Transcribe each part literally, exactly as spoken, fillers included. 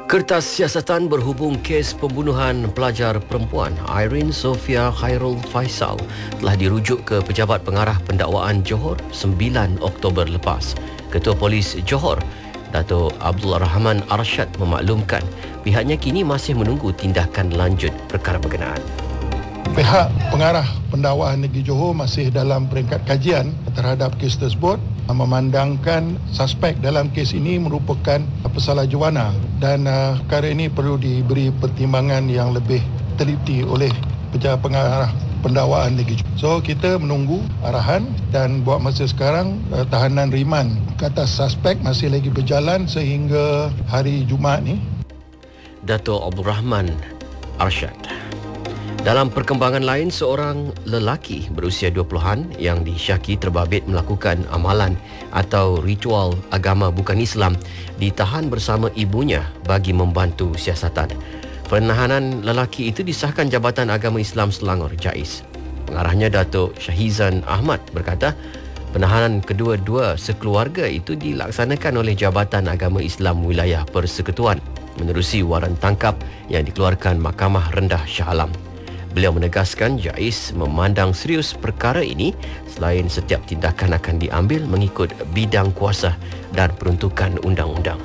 Kertas siasatan berhubung kes pembunuhan pelajar perempuan Irene Sofia Khairul Faisal telah dirujuk ke Pejabat Pengarah Pendakwaan Johor sembilan Oktober lepas. Ketua Polis Johor, Dato' Abdul Rahman Arsyad memaklumkan pihaknya kini masih menunggu tindakan lanjut perkara berkenaan. Pihak Pengarah Pendakwaan Negeri Johor masih dalam peringkat kajian terhadap kes tersebut, memandangkan suspek dalam kes ini merupakan pesalah jwana dan uh, perkara ini perlu diberi pertimbangan yang lebih teliti oleh Pejabat Pengarah Pendakwaan Negeri Johor. So kita menunggu arahan dan buat masa sekarang uh, tahanan riman ke atas suspek masih lagi berjalan sehingga hari Jumaat ni. Dato' Abdul Rahman Arsyad. Dalam perkembangan lain, seorang lelaki berusia dua puluhan yang disyaki terbabit melakukan amalan atau ritual agama bukan Islam ditahan bersama ibunya bagi membantu siasatan. Penahanan lelaki itu disahkan Jabatan Agama Islam Selangor JAIS. Pengarahnya Datuk Syahizan Ahmad berkata, penahanan kedua-dua sekeluarga itu dilaksanakan oleh Jabatan Agama Islam Wilayah Persekutuan menerusi waran tangkap yang dikeluarkan Mahkamah Rendah Shah Alam. Beliau menegaskan JAIS memandang serius perkara ini selain setiap tindakan akan diambil mengikut bidang kuasa dan peruntukan undang-undang.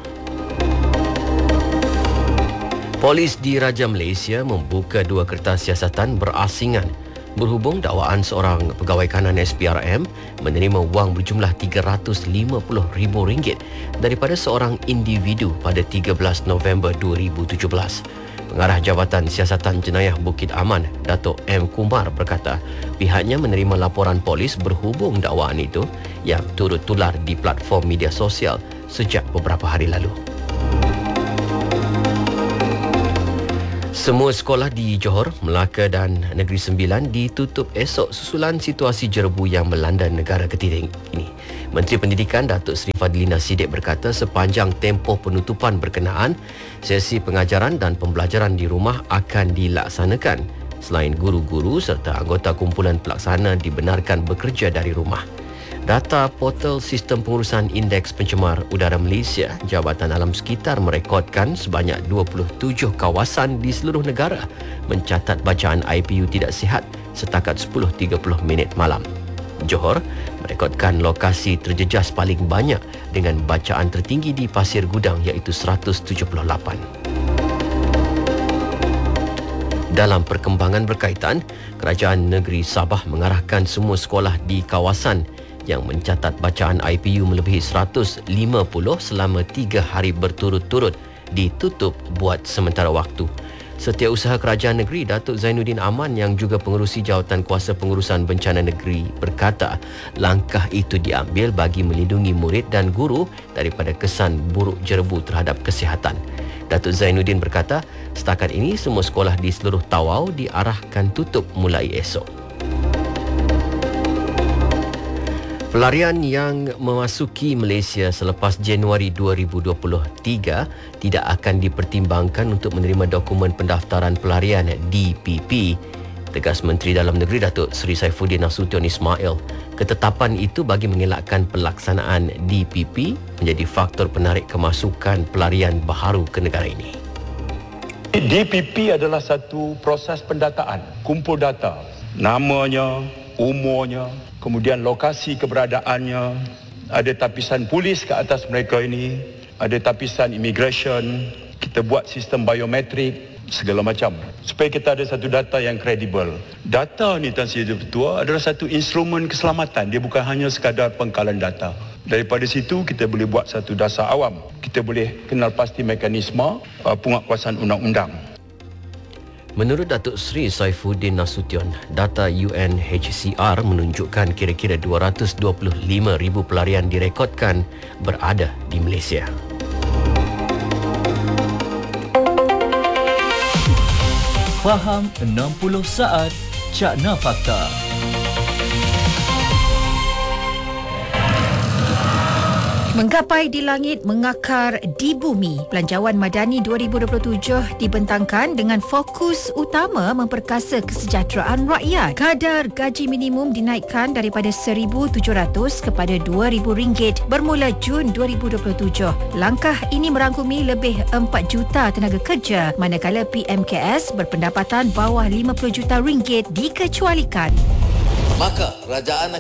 Polis di Raja Malaysia membuka dua kertas siasatan berasingan berhubung dakwaan seorang pegawai kanan S P R M menerima wang berjumlah tiga ratus lima puluh ribu ringgit daripada seorang individu pada tiga belas November dua ribu tujuh belas. Pengarah Jabatan Siasatan Jenayah Bukit Aman, Datuk M. Kumar berkata, pihaknya menerima laporan polis berhubung dakwaan itu yang turut tular di platform media sosial sejak beberapa hari lalu. Semua sekolah di Johor, Melaka dan Negeri Sembilan ditutup esok susulan situasi jerebu yang melanda negara ketiga ini. Menteri Pendidikan Datuk Seri Fadlina Siddiq berkata sepanjang tempoh penutupan berkenaan, sesi pengajaran dan pembelajaran di rumah akan dilaksanakan. Selain guru-guru serta anggota kumpulan pelaksana dibenarkan bekerja dari rumah. Data portal Sistem Pengurusan Indeks Pencemar Udara Malaysia, Jabatan Alam Sekitar merekodkan sebanyak dua puluh tujuh kawasan di seluruh negara mencatat bacaan I P U tidak sihat setakat sepuluh tiga puluh minit malam. Johor merekodkan lokasi terjejas paling banyak dengan bacaan tertinggi di Pasir Gudang iaitu seratus tujuh puluh lapan. Dalam perkembangan berkaitan, Kerajaan Negeri Sabah mengarahkan semua sekolah di kawasan yang mencatat bacaan I P U melebihi seratus lima puluh selama tiga hari berturut-turut ditutup buat sementara waktu. Setiausaha Kerajaan Negeri Datuk Zainuddin Aman yang juga pengerusi Jawatan Kuasa Pengurusan Bencana Negeri berkata langkah itu diambil bagi melindungi murid dan guru daripada kesan buruk jerebu terhadap kesihatan. Datuk Zainuddin berkata setakat ini semua sekolah di seluruh Tawau diarahkan tutup mulai esok. Pelarian yang memasuki Malaysia selepas Januari dua ribu dua puluh tiga tidak akan dipertimbangkan untuk menerima dokumen pendaftaran pelarian D P P, tegas Menteri Dalam Negeri Datuk Seri Saifuddin Nasution Ismail. Ketetapan itu bagi mengelakkan pelaksanaan D P P menjadi faktor penarik kemasukan pelarian baharu ke negara ini. D P P adalah satu proses pendataan, kumpul data, namanya, umurnya, kemudian lokasi keberadaannya, ada tapisan polis ke atas mereka ini, ada tapisan immigration, kita buat sistem biometrik, segala macam. Supaya kita ada satu data yang kredibel. Data ni, Tan Sri Ketua, adalah satu instrumen keselamatan. Dia bukan hanya sekadar pengkalan data. Daripada situ, kita boleh buat satu dasar awam. Kita boleh kenal pasti mekanisme uh, penguatkuasaan undang-undang. Menurut Datuk Seri Saifuddin Nasution, data U N H C R menunjukkan kira-kira dua ratus dua puluh lima ribu pelarian direkodkan berada di Malaysia. Faham enam puluh saat Cakna Fakta. Menggapai di langit, mengakar di bumi. Belanjawan Madani dua ribu dua puluh tujuh dibentangkan dengan fokus utama memperkasa kesejahteraan rakyat. Kadar gaji minimum dinaikkan daripada seribu tujuh ratus kepada dua ribu ringgit bermula Jun dua ribu dua puluh tujuh. Langkah ini merangkumi lebih empat juta tenaga kerja, manakala P M K S berpendapatan bawah lima puluh juta ringgit dikecualikan. Maka kerajaan